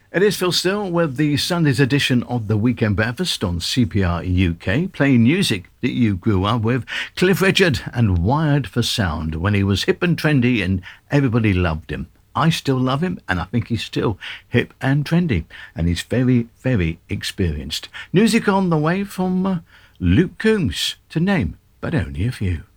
It is Phil Still with the Sunday's edition of the Weekend Breakfast on CPR UK, playing music that you grew up with. Cliff Richard and Wired for Sound, when he was hip and trendy and everybody loved him. I still love him, and I think he's still hip and trendy, and he's very, very experienced. Music on the way from Luke Combs, to name but only a few.